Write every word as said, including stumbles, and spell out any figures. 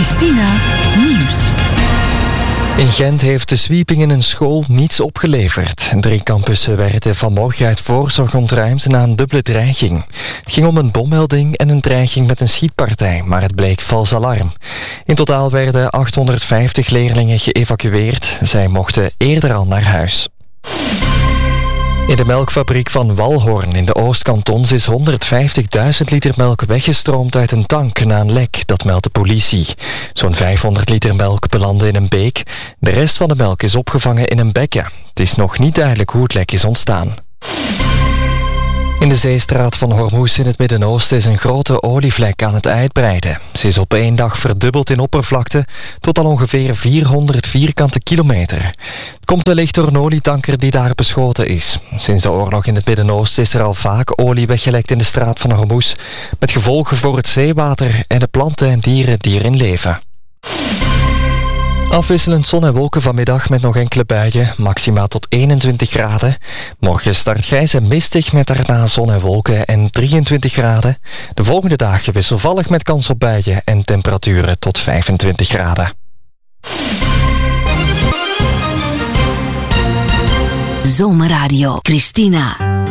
Christina Nieuws. In Gent heeft de sweeping in een school niets opgeleverd. Drie campussen werden vanmorgen uit voorzorg ontruimd na een dubbele dreiging. Het ging om een bommelding en een dreiging met een schietpartij, maar het bleek vals alarm. In totaal werden achthonderdvijftig leerlingen geëvacueerd. Zij mochten eerder al naar huis. In de melkfabriek van Walhoorn in de Oostkantons is honderdvijftigduizend liter melk weggestroomd uit een tank na een lek, dat meldt de politie. Zo'n vijfhonderd liter melk belandde in een beek. De rest van de melk is opgevangen in een bekken. Het is nog niet duidelijk hoe het lek is ontstaan. In de zeestraat van Hormuz in het Midden-Oosten is een grote olievlek aan het uitbreiden. Ze is op één dag verdubbeld in oppervlakte tot al ongeveer vierhonderd vierkante kilometer. Het komt wellicht door een olietanker die daar beschoten is. Sinds de oorlog in het Midden-Oosten is er al vaak olie weggelekt in de straat van Hormuz, met gevolgen voor het zeewater en de planten en dieren die erin leven. Afwisselend zon en wolken vanmiddag met nog enkele buien, maximaal tot eenentwintig graden. Morgen start grijs en mistig met daarna zon en wolken en drieëntwintig graden. De volgende dagen wisselvallig met kans op buien en temperaturen tot vijfentwintig graden. Zomerradio Christina.